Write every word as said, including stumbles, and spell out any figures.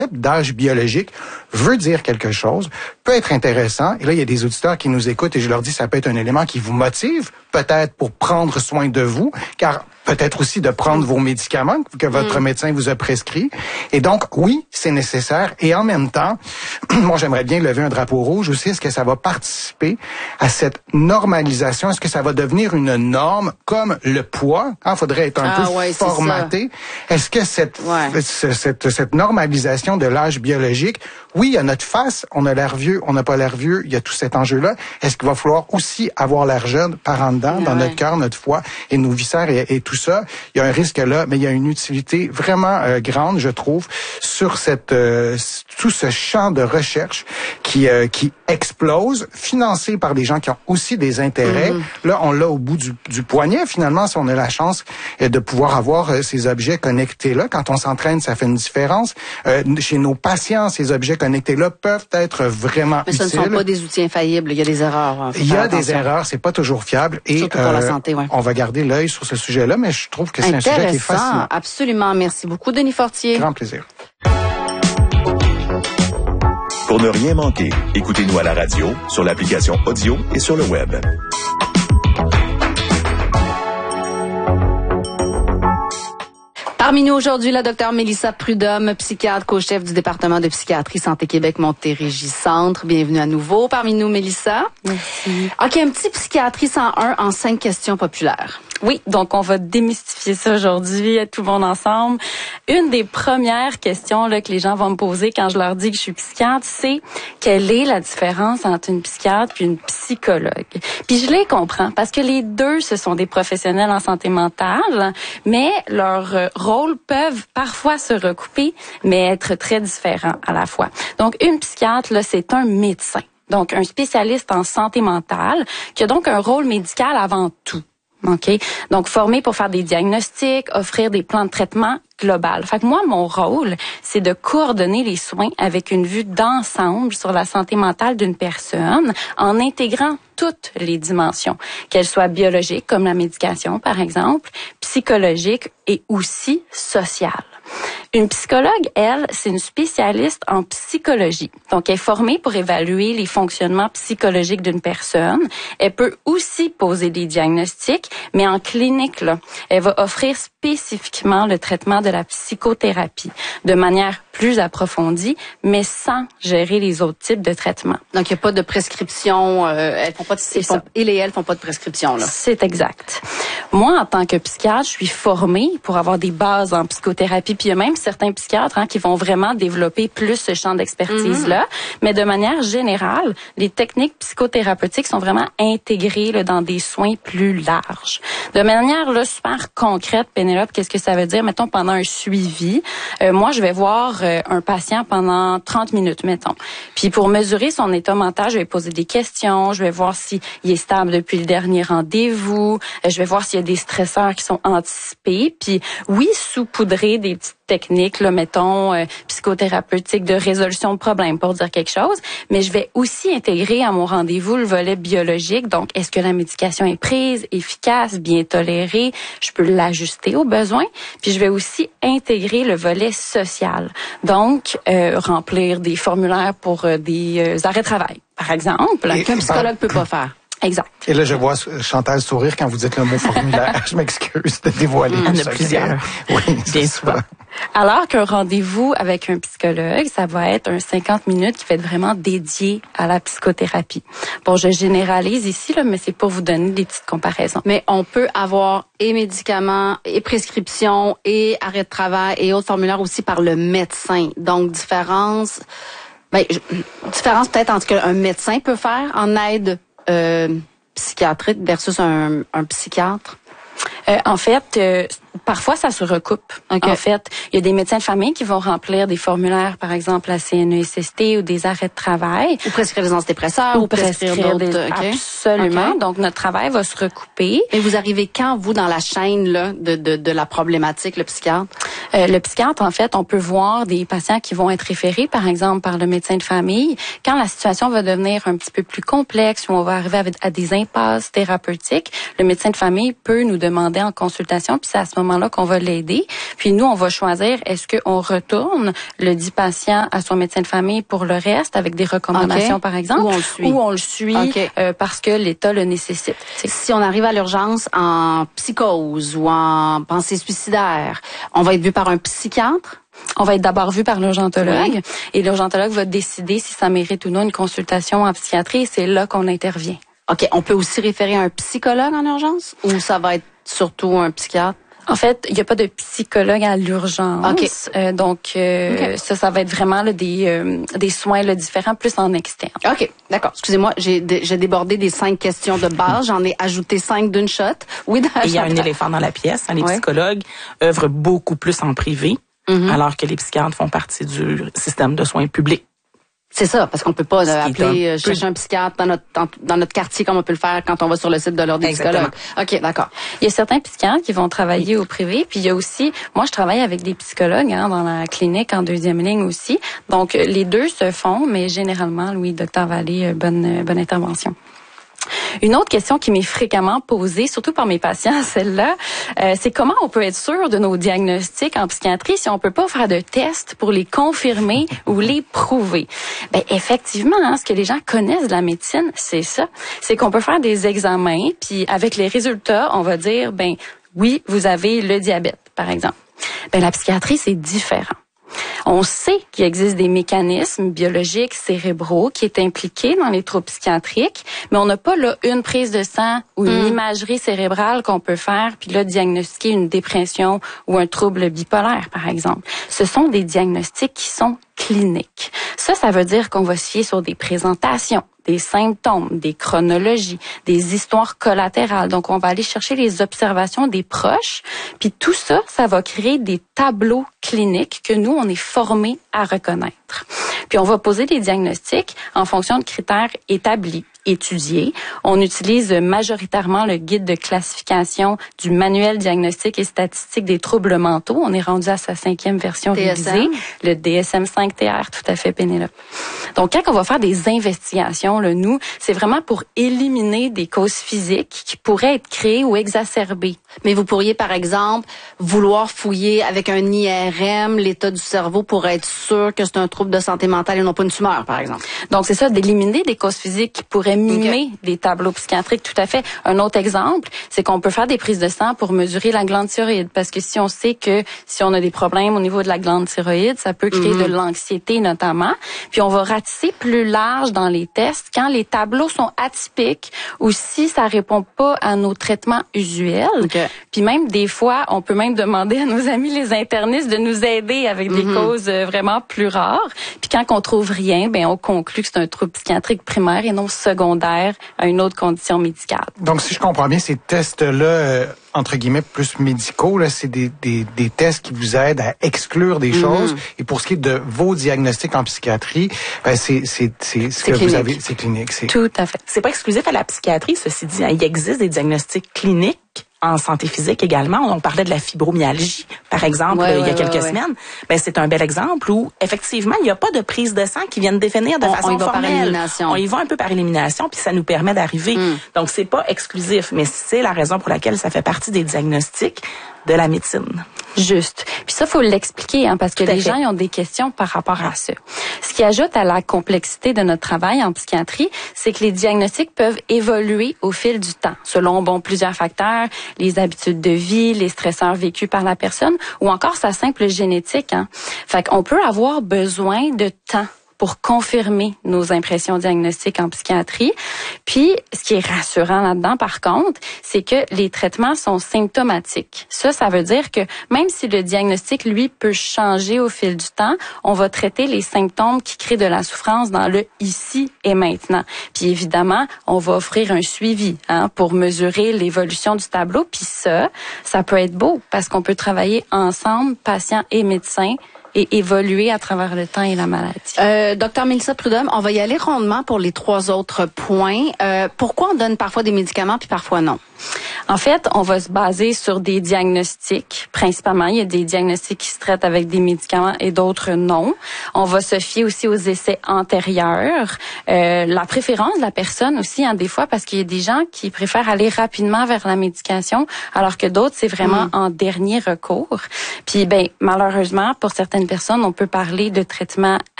d'âge biologique veut dire quelque chose, peut être intéressant. Et là, il y a des auditeurs qui nous écoutent et je leur dis ça peut être un élément qui vous motive, peut-être pour prendre soin de vous, car peut-être aussi de prendre vos médicaments que votre mmh. médecin vous a prescrits. Et donc, oui, c'est nécessaire. Et en même temps, moi, j'aimerais bien lever un drapeau rouge aussi. Est-ce que ça va participer à cette normalisation? Est-ce que ça va devenir une norme comme le poids? Il faudrait être un ah, peu ouais, formaté. Est-ce que cette, ouais. cette, cette normalisation de l'âge biologique, oui, il y a notre face, on a l'air vieux, on n'a pas l'air vieux, il y a tout cet enjeu-là. Est-ce qu'il va falloir aussi avoir l'air jeune par en dedans, ouais. dans notre cœur, notre foie et nos viscères et, et tout ça? Il y a un risque là, mais il y a une utilité vraiment euh, grande, je trouve, sur cette euh, tout ce champ de recherche qui euh, qui explose, financé par des gens qui ont aussi des intérêts. Mm-hmm. Là, on l'a au bout du, du poignet, finalement, si on a la chance euh, de pouvoir avoir euh, ces objets connectés-là. Quand on s'entraîne, ça fait une différence. Euh, chez nos patients, ces objets connectés-là peuvent être vraiment mais utiles. Mais ce ne sont pas des outils infaillibles, il y a des erreurs. Hein, il y a attention. des erreurs, c'est pas toujours fiable. Et, surtout pour euh, la santé, ouais. on va garder l'œil sur ce sujet-là, mais je trouve que c'est un sujet qui est fascinant. Absolument. Merci beaucoup, Denis Fortier. Grand plaisir. Pour ne rien manquer, écoutez-nous à la radio, sur l'application audio et sur le web. Parmi nous aujourd'hui, la docteure Mélissa Prudhomme, psychiatre, co-chef du département de psychiatrie Santé Québec Montérégie Centre. Bienvenue à nouveau parmi nous, Mélissa. Merci. OK, un petit psychiatrie cent un en cinq questions populaires. Oui, donc on va démystifier ça aujourd'hui, tout le monde ensemble. Une des premières questions là, que les gens vont me poser quand je leur dis que je suis psychiatre, c'est quelle est la différence entre une psychiatre puis une psychologue? Puis je les comprends parce que les deux, ce sont des professionnels en santé mentale, mais leurs rôles peuvent parfois se recouper, mais être très différents à la fois. Donc une psychiatre, là, c'est un médecin, donc un spécialiste en santé mentale qui a donc un rôle médical avant tout. OK? Donc, formé pour faire des diagnostics, offrir des plans de traitement global. Fait que moi, mon rôle, c'est de coordonner les soins avec une vue d'ensemble sur la santé mentale d'une personne en intégrant toutes les dimensions, qu'elles soient biologiques, comme la médication, par exemple, psychologiques et aussi sociales. Une psychologue, elle, c'est une spécialiste en psychologie. Donc, elle est formée pour évaluer les fonctionnements psychologiques d'une personne. Elle peut aussi poser des diagnostics, mais en clinique, là, elle va offrir spécifiquement le traitement de la psychothérapie de manière plus approfondie, mais sans gérer les autres types de traitements. Donc, il n'y a pas de prescription. Euh, elles font pas de, elles font, ils et elles font pas de prescription, là. C'est exact. Moi, en tant que psychiatre, je suis formée pour avoir des bases en psychothérapie. Puis il y a même certains psychiatres hein, qui vont vraiment développer plus ce champ d'expertise-là. Mm-hmm. Mais de manière générale, les techniques psychothérapeutiques sont vraiment intégrées là, dans des soins plus larges. De manière là, super concrète, Pénélope, qu'est-ce que ça veut dire? Mettons, pendant un suivi, euh, moi, je vais voir euh, un patient pendant trente minutes, mettons. Puis pour mesurer son état mental, je vais poser des questions, je vais voir s'il est stable depuis le dernier rendez-vous, euh, je vais voir s'il y a des stresseurs qui sont anticipés. Puis oui, saupoudrer des petites techniques, là, mettons, euh, psychothérapeutiques de résolution de problèmes, pour dire quelque chose, mais je vais aussi intégrer à mon rendez-vous le volet biologique. Donc, est-ce que la médication est prise, efficace, bien tolérée? Je peux l'ajuster au besoin. Puis, je vais aussi intégrer le volet social. Donc, euh, remplir des formulaires pour euh, des euh, arrêts de travail, par exemple. Qu'un psychologue peut pas faire. Exact. Et là, je vois Chantal sourire quand vous dites le mot formulaire. Je m'excuse de dévoiler. Il y en a plusieurs. Oui, bien souvent. Alors qu'un rendez-vous avec un psychologue, ça va être un cinquante minutes qui va être vraiment dédié à la psychothérapie. Bon, je généralise ici, là, mais c'est pour vous donner des petites comparaisons. Mais on peut avoir et médicaments, et prescriptions, et arrêt de travail, et autres formulaires aussi par le médecin. Donc, différence, ben, différence peut-être entre ce qu'un médecin peut faire en aide Euh, psychiatrique versus un, un psychiatre? Euh, en fait, euh, parfois ça se recoupe. Okay. En fait, il y a des médecins de famille qui vont remplir des formulaires, par exemple la C N E S S T ou des arrêts de travail. Ou prescrire des antidépresseurs ou, ou prescrire, prescrire d'autres. Des... Okay. Absolument. Okay. Donc notre travail va se recouper. Et vous arrivez quand, vous, dans la chaîne là de, de, de la problématique, le psychiatre? Euh, le psychiatre, en fait, on peut voir des patients qui vont être référés, par exemple, par le médecin de famille, quand la situation va devenir un petit peu plus complexe, où on va arriver à des impasses thérapeutiques. Le médecin de famille peut nous demander demander en consultation, puis c'est à ce moment-là qu'on va l'aider. Puis nous, on va choisir, est-ce qu'on retourne le dit patient à son médecin de famille pour le reste, avec des recommandations, okay. par exemple, ou on le suit, ou on le suit okay. euh, parce que l'État le nécessite. T'sais. Si on arrive à l'urgence en psychose ou en pensée suicidaire, on va être vu par un psychiatre? On va être d'abord vu par l'urgentologue oui. et l'urgentologue va décider si ça mérite ou non une consultation en psychiatrie et c'est là qu'on intervient. OK. On peut aussi référer à un psychologue en urgence ou ça va être surtout un psychiatre? En fait, il n'y a pas de psychologue à l'urgence. Okay. Euh, donc, euh, okay. ça, ça va être vraiment là, des, euh, des soins là, différents, plus en externe. OK, d'accord. Excusez-moi, j'ai, dé- j'ai débordé des cinq questions de base. J'en ai ajouté cinq d'une shot. Oui, il y a un éléphant dans la pièce. Les ouais. psychologues œuvrent beaucoup plus en privé, mm-hmm. alors que les psychiatres font partie du système de soins publics. C'est ça, parce qu'on peut pas là, appeler un chercher un psychiatre dans notre dans, dans notre quartier comme on peut le faire quand on va sur le site de l'ordre des psychologues. OK, d'accord. Il y a certains psychiatres qui vont travailler au privé, puis il y a aussi, moi je travaille avec des psychologues hein, dans la clinique en deuxième ligne aussi. Donc les deux se font, mais généralement, oui, docteur Vallée, bonne bonne intervention. Une autre question qui m'est fréquemment posée, surtout par mes patients, celle-là, euh, c'est comment on peut être sûr de nos diagnostics en psychiatrie si on peut pas faire de tests pour les confirmer ou les prouver. Ben effectivement, hein, ce que les gens connaissent de la médecine, c'est ça, c'est qu'on peut faire des examens, puis avec les résultats, on va dire ben oui, vous avez le diabète, par exemple. Ben la psychiatrie, c'est différent. On sait qu'il existe des mécanismes biologiques cérébraux qui est impliqués dans les troubles psychiatriques, mais on n'a pas là une prise de sang ou une mm. imagerie cérébrale qu'on peut faire puis là diagnostiquer une dépression ou un trouble bipolaire par exemple. Ce sont des diagnostics qui sont cliniques. Ça, ça veut dire qu'on va se fier sur des présentations, des symptômes, des chronologies, des histoires collatérales. Donc, on va aller chercher les observations des proches. Puis tout ça, ça va créer des tableaux cliniques que nous, on est formés à reconnaître. Puis on va poser des diagnostics en fonction de critères établis, étudiés. On utilise majoritairement le guide de classification du manuel diagnostique et statistique des troubles mentaux. On est rendu à sa cinquième version D S M. révisée, le D S M cinq T R, tout à fait, Pénélope. Donc, quand on va faire des investigations, là, nous, c'est vraiment pour éliminer des causes physiques qui pourraient être créées ou exacerbées. Mais vous pourriez, par exemple, vouloir fouiller avec un I R M l'état du cerveau pour être sûr que c'est un trouble de santé mentale et non pas une tumeur, par exemple. Donc, c'est ça, d'éliminer des causes physiques qui pourraient mimer okay. des tableaux psychiatriques, tout à fait. Un autre exemple, c'est qu'on peut faire des prises de sang pour mesurer la glande thyroïde, parce que si on sait que si on a des problèmes au niveau de la glande thyroïde, ça peut créer mm-hmm. de l'anxiété notamment. Puis on va ratisser plus large dans les tests quand les tableaux sont atypiques ou si ça répond pas à nos traitements usuels. Okay. Puis même des fois, on peut même demander à nos amis les internistes de nous aider avec des mm-hmm. causes vraiment plus rares. Puis quand on trouve rien, ben on conclut que c'est un trouble psychiatrique primaire et non secondaire à une autre condition médicale. Donc si je comprends bien, ces tests-là, euh, entre guillemets, plus médicaux, là, c'est des, des, des tests qui vous aident à exclure des mm-hmm. choses. Et pour ce qui est de vos diagnostics en psychiatrie, ben c'est c'est c'est ce que clinique. vous avez, c'est clinique. C'est... Tout à fait. C'est pas exclusif à la psychiatrie, ceci dit. Il existe des diagnostics cliniques en santé physique également. On parlait de la fibromyalgie, par exemple, ouais, il y a ouais, quelques ouais, semaines. Ouais. Ben, c'est un bel exemple où, effectivement, il n'y a pas de prise de sang qui vienne définir de on, façon on y va formelle. Par élimination. On y va un peu par élimination, puis ça nous permet d'arriver. Mm. Donc, c'est pas exclusif, mais c'est la raison pour laquelle ça fait partie des diagnostics de la médecine. Juste. Puis ça, faut l'expliquer, hein, parce que les gens ils ont des questions par rapport à ça. Ce qui ajoute à la complexité de notre travail en psychiatrie, c'est que les diagnostics peuvent évoluer au fil du temps, selon bon plusieurs facteurs, les habitudes de vie, les stresseurs vécus par la personne, ou encore sa simple génétique. Hein. Fait qu'on peut avoir besoin de temps pour confirmer nos impressions diagnostiques en psychiatrie. Puis, ce qui est rassurant là-dedans, par contre, c'est que les traitements sont symptomatiques. Ça, ça veut dire que même si le diagnostic, lui, peut changer au fil du temps, on va traiter les symptômes qui créent de la souffrance dans le ici et maintenant. Puis, évidemment, on va offrir un suivi hein, pour mesurer l'évolution du tableau. Puis ça, ça peut être beau parce qu'on peut travailler ensemble, patients et médecins, et évoluer à travers le temps et la maladie. Euh, Docteur Mélissa Prudhomme, on va y aller rondement pour les trois autres points. Euh, pourquoi on donne parfois des médicaments puis parfois non? En fait, on va se baser sur des diagnostics. Principalement, il y a des diagnostics qui se traitent avec des médicaments et d'autres non. On va se fier aussi aux essais antérieurs. Euh, la préférence de la personne aussi, hein, des fois, parce qu'il y a des gens qui préfèrent aller rapidement vers la médication, alors que d'autres, c'est vraiment mmh. en dernier recours. Puis, ben, malheureusement, pour certaines personnes, on peut parler de traitements